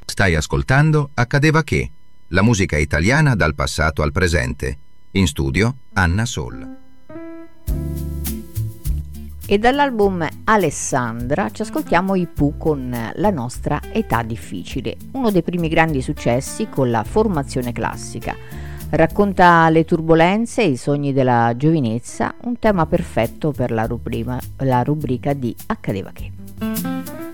Stai ascoltando Accadeva che, la musica italiana dal passato al presente. In studio Anna Soll. E dall'album Alessandra ci ascoltiamo i Pooh con La nostra età difficile, uno dei primi grandi successi con la formazione classica. Racconta le turbolenze e i sogni della giovinezza, un tema perfetto per la rubrica di Accadeva che.